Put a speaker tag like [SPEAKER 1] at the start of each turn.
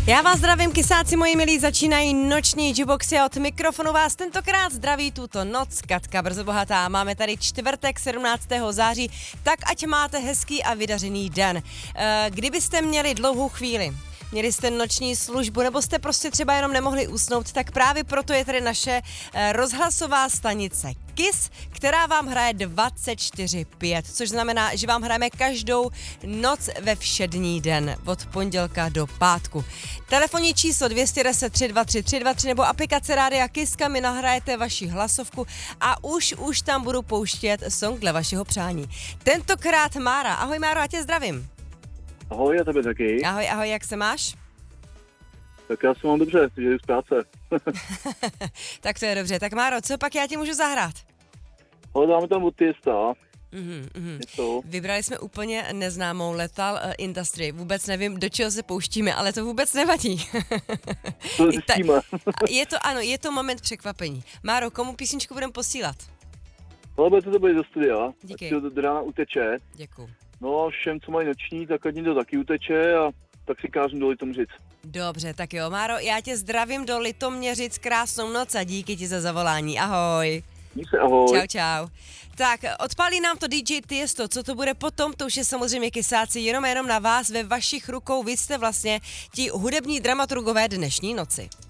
[SPEAKER 1] Já vás zdravím, kysáci moji milí, začínají noční Juboxy, od mikrofonu vás tentokrát zdraví tuto noc Katka Brzobohatá. Máme tady čtvrtek 17. září, tak ať máte hezký a vydařený den. Kdybyste měli dlouhou chvíli, měli jste noční službu nebo jste prostě třeba jenom nemohli usnout, tak právě proto je tady naše rozhlasová stanice KISS, která vám hraje 24/5, což znamená, že vám hrajeme každou noc ve všední den, od pondělka do pátku. Telefonní číslo 210 323 323 nebo aplikace Rádia KISS, kam mi nahrajete vaši hlasovku a už tam budu pouštět song dle vašeho přání. Tentokrát Mára. Ahoj Máro, já tě zdravím.
[SPEAKER 2] Ahoj, a tebe taky.
[SPEAKER 1] Ahoj, jak se máš?
[SPEAKER 2] Tak já se mám dobře, že jdu z práce.
[SPEAKER 1] Tak to je dobře. Tak Máro, co pak já ti můžu zahrát?
[SPEAKER 2] Ale dáme tam od Tiesta.
[SPEAKER 1] Vybrali jsme úplně neznámou Lethal Industry. Vůbec nevím, do čeho se pouštíme, ale to vůbec nevadí.
[SPEAKER 2] To zjistíme.
[SPEAKER 1] Je to moment překvapení. Máro, komu písničku budeme posílat?
[SPEAKER 2] Ale bude to být do studia.
[SPEAKER 1] Díky.
[SPEAKER 2] Ať to do rána uteče.
[SPEAKER 1] Děkuju.
[SPEAKER 2] No a všem, co mají noční, tak ať jim to taky uteče a tak si kážu do Litomřic.
[SPEAKER 1] Dobře, tak jo, Máro, já tě zdravím do Litoměřic, krásnou noc a díky ti za zavolání. Ahoj.
[SPEAKER 2] Měj se, ahoj.
[SPEAKER 1] Čau. Tak, odpálí nám to DJ Tiesto, co to bude potom, to už je samozřejmě kysáci, jenom na vás, ve vašich rukou, vy jste vlastně ti hudební dramaturgové dnešní noci.